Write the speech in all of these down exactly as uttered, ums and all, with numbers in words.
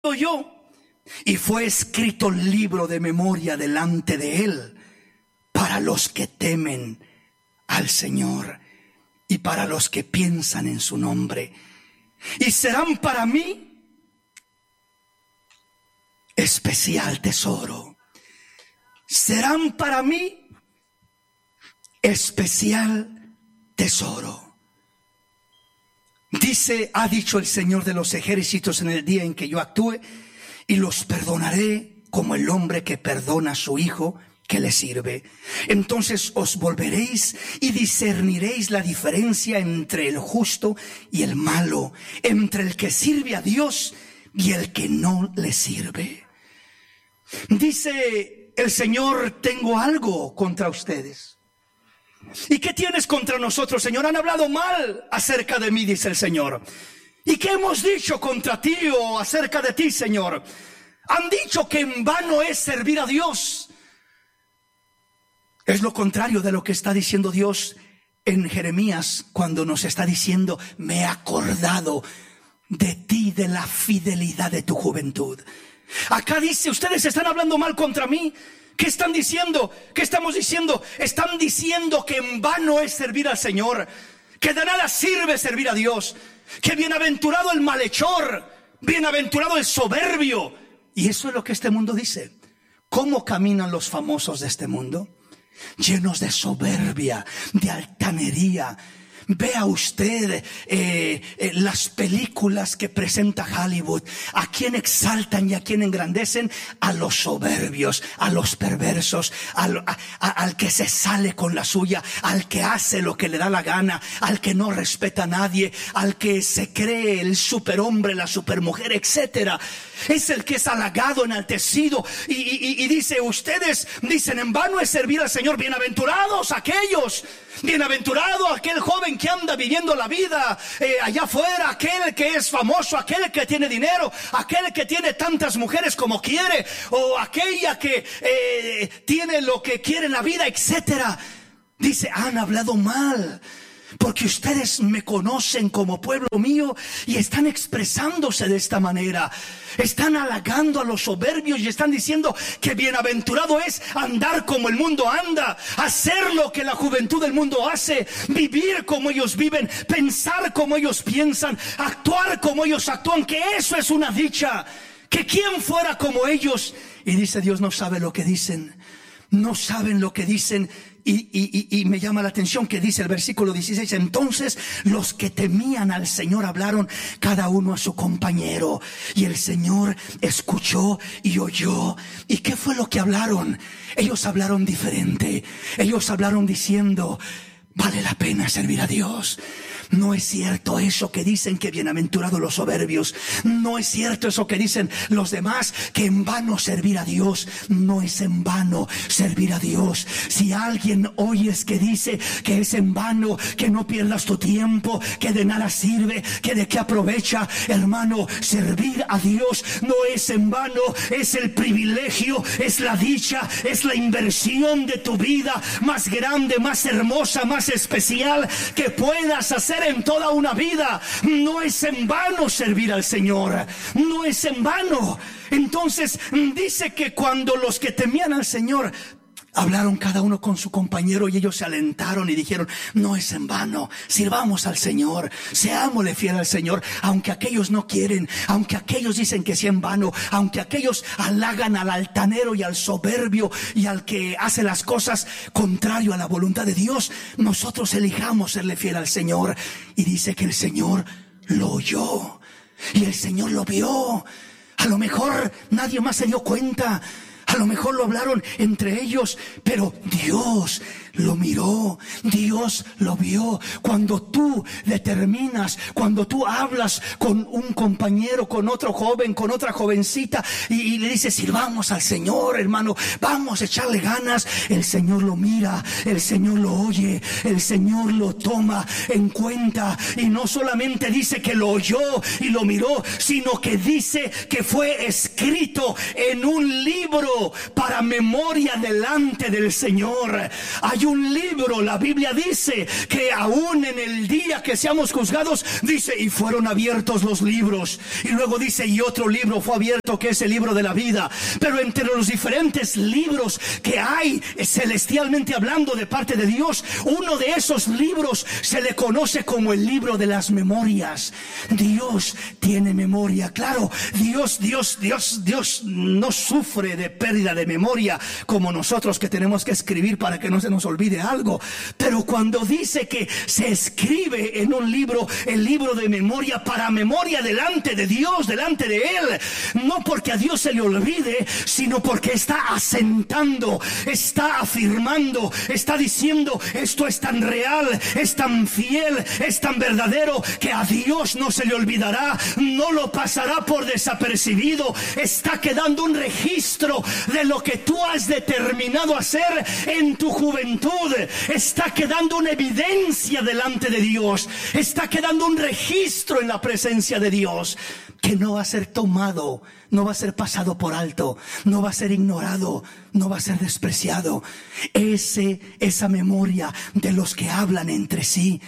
yo. Y fue escrito el libro de memoria delante de él para los que temen al Señor y para los que piensan en su nombre. Y serán para mí especial tesoro. Serán para mí especial tesoro. Dice, ha dicho el Señor de los ejércitos en el día en que yo actúe, y los perdonaré como el hombre que perdona a su hijo que le sirve. Entonces os volveréis y discerniréis la diferencia entre el justo y el malo, entre el que sirve a Dios y el que no le sirve. Dice el Señor, tengo algo contra ustedes. ¿Y qué tienes contra nosotros, Señor? Han hablado mal acerca de mí, dice el Señor. ¿Y qué hemos dicho contra ti o acerca de ti, Señor? Han dicho que en vano es servir a Dios. Es lo contrario de lo que está diciendo Dios en Jeremías, cuando nos está diciendo, me he acordado de ti, de la fidelidad de tu juventud. Acá dice, ustedes están hablando mal contra mí. ¿Qué están diciendo? ¿Qué estamos diciendo? Están diciendo que en vano es servir al Señor, que de nada sirve servir a Dios, que bienaventurado el malhechor, bienaventurado el soberbio. Y eso es lo que este mundo dice. ¿Cómo caminan los famosos de este mundo? Llenos de soberbia, de altanería. Vea usted eh, eh, las películas que presenta Hollywood. ¿A quién exaltan y a quién engrandecen? A los soberbios, a los perversos, al, a, a, al que se sale con la suya, al que hace lo que le da la gana, al que no respeta a nadie, al que se cree el superhombre, la supermujer, etcétera. Es el que es halagado, enaltecido y, y, y dice, ustedes dicen, en vano es servir al Señor. Bienaventurados aquellos, bienaventurado aquel joven que anda viviendo la vida eh, allá afuera, aquel que es famoso, aquel que tiene dinero, aquel que tiene tantas mujeres como quiere, o aquella que eh, tiene lo que quiere en la vida, etcétera. Dice, han hablado mal, porque ustedes me conocen como pueblo mío y están expresándose de esta manera. Están halagando a los soberbios y están diciendo que bienaventurado es andar como el mundo anda, hacer lo que la juventud del mundo hace, vivir como ellos viven, pensar como ellos piensan, actuar como ellos actúan, que eso es una dicha, que quien fuera como ellos. Y dice Dios, no sabe lo que dicen, no saben lo que dicen. Y, y, y, y me llama la atención que dice el versículo dieciséis, entonces los que temían al Señor hablaron cada uno a su compañero, y el Señor escuchó y oyó. ¿Y qué fue lo que hablaron? Ellos hablaron diferente. Ellos hablaron diciendo, vale la pena servir a Dios. No es cierto eso que dicen que bienaventurados los soberbios. No es cierto eso que dicen los demás, que en vano servir a Dios. No es en vano servir a Dios. Si alguien oyes que dice que es en vano, que no pierdas tu tiempo, que de nada sirve, que de qué aprovecha, hermano, servir a Dios no es en vano. Es el privilegio, es la dicha, es la inversión de tu vida más grande, más hermosa, más especial que puedas hacer en toda una vida. No es en vano servir al Señor, no es en vano. Entonces dice que cuando los que temían al Señor hablaron cada uno con su compañero, y ellos se alentaron y dijeron, no es en vano, sirvamos al Señor, seámosle fiel al Señor, aunque aquellos no quieren, aunque aquellos dicen que sea en vano, aunque aquellos halagan al altanero y al soberbio y al que hace las cosas contrario a la voluntad de Dios, nosotros elijamos serle fiel al Señor. Y dice que el Señor lo oyó y el Señor lo vio. A lo mejor nadie más se dio cuenta, a lo mejor lo hablaron entre ellos, pero Dios lo miró, Dios lo vio. Cuando tú determinas, cuando tú hablas con un compañero, con otro joven, con otra jovencita, y, y le dices, sirvamos al Señor, hermano, vamos a echarle ganas, el Señor lo mira, el Señor lo oye, el Señor lo toma en cuenta. Y no solamente dice que lo oyó y lo miró, sino que dice que fue escrito en un libro para memoria delante del Señor. Hay Hay un libro, la Biblia dice que aún en el día que seamos juzgados, dice, y fueron abiertos los libros. Y luego dice, y otro libro fue abierto, que es el libro de la vida. Pero entre los diferentes libros que hay, celestialmente hablando de parte de Dios, uno de esos libros se le conoce como el libro de las memorias. Dios tiene memoria, claro. Dios, Dios, Dios, Dios no sufre de pérdida de memoria como nosotros, que tenemos que escribir para que no se nos olvide algo. Pero cuando dice que se escribe en un libro, el libro de memoria, para memoria delante de Dios, delante de Él, no porque a Dios se le olvide, sino porque está asentando, está afirmando, está diciendo, esto es tan real, es tan fiel, es tan verdadero, que a Dios no se le olvidará, no lo pasará por desapercibido. Está quedando un registro de lo que tú has determinado hacer en tu juventud. Está quedando una evidencia delante de Dios. Está quedando un registro en la presencia de Dios, que no va a ser tomado, no va a ser pasado por alto, no va a ser ignorado, no va a ser despreciado. Ese, esa memoria de los que hablan entre sí,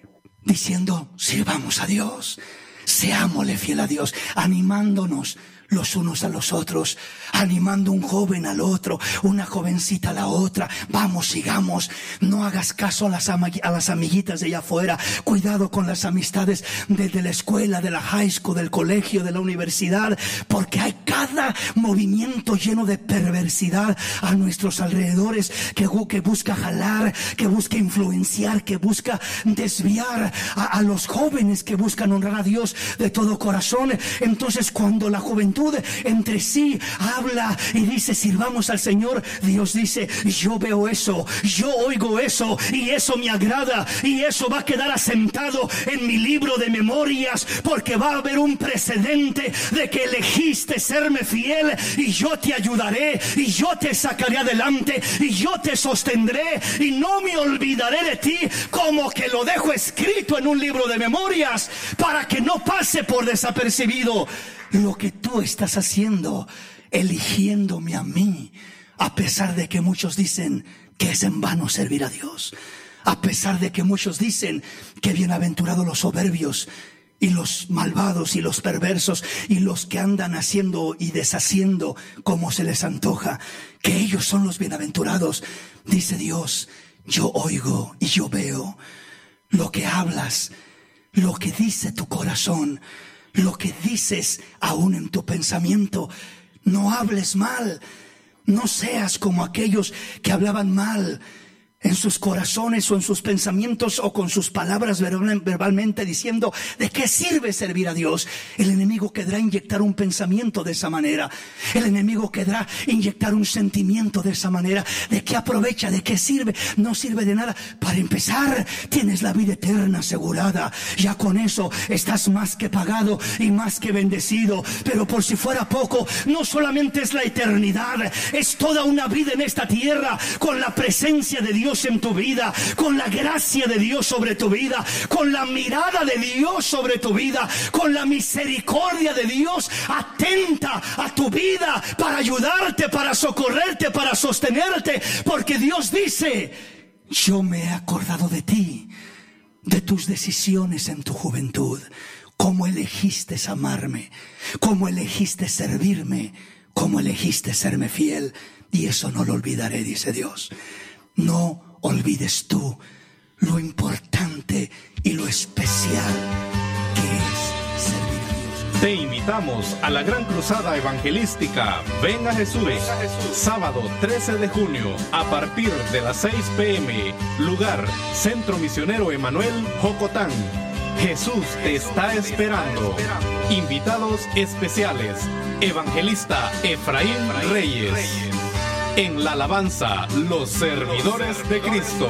diciendo, sirvamos a Dios, seámosle fiel a Dios, animándonos los unos a los otros, animando un joven al otro, una jovencita a la otra. Vamos, sigamos. No hagas caso a las, ama- a las amiguitas de allá afuera. Cuidado con las amistades desde la escuela, de la high school, del colegio, de la universidad, porque hay cada movimiento lleno de perversidad a nuestros alrededores, que, que busca jalar, que busca influenciar, que busca desviar a, a los jóvenes que buscan honrar a Dios de todo corazón. Entonces, cuando la juventud entre sí habla y dice, sirvamos al Señor, Dios dice, yo veo eso, yo oigo eso, y eso me agrada, y eso va a quedar asentado en mi libro de memorias, porque va a haber un precedente de que elegiste serme fiel, y yo te ayudaré, y yo te sacaré adelante, y yo te sostendré, y no me olvidaré de ti, como que lo dejo escrito en un libro de memorias, para que no pase por desapercibido lo que tú estás haciendo, eligiéndome a mí, a pesar de que muchos dicen que es en vano servir a Dios, a pesar de que muchos dicen que bienaventurados los soberbios y los malvados y los perversos y los que andan haciendo y deshaciendo como se les antoja, que ellos son los bienaventurados. Dice Dios, yo oigo y yo veo lo que hablas, lo que dice tu corazón, lo que dices aún en tu pensamiento. No hables mal, no seas como aquellos que hablaban mal en sus corazones o en sus pensamientos o con sus palabras verbalmente, diciendo, ¿de qué sirve servir a Dios? El enemigo querrá inyectar un pensamiento de esa manera. El enemigo querrá inyectar un sentimiento de esa manera. ¿De qué aprovecha? ¿De qué sirve? No sirve de nada. Para empezar, tienes la vida eterna asegurada. Ya con eso estás más que pagado y más que bendecido. Pero por si fuera poco, no solamente es la eternidad, es toda una vida en esta tierra, con la presencia de Dios en tu vida, con la gracia de Dios sobre tu vida, con la mirada de Dios sobre tu vida, con la misericordia de Dios atenta a tu vida para ayudarte, para socorrerte, para sostenerte, porque Dios dice, yo me he acordado de ti, de tus decisiones en tu juventud, cómo elegiste amarme, cómo elegiste servirme, cómo elegiste serme fiel, y eso no lo olvidaré, dice Dios. No olvides tú lo importante y lo especial que es servir a Dios. Te invitamos a la gran cruzada evangelística Ven a Jesús, Ven a Jesús. Sábado trece de junio a partir de las seis p.m. Lugar, Centro Misionero Emanuel, Jocotán. Jesús te está esperando. Invitados especiales, Evangelista Efraín Reyes. En la alabanza, los servidores de Cristo.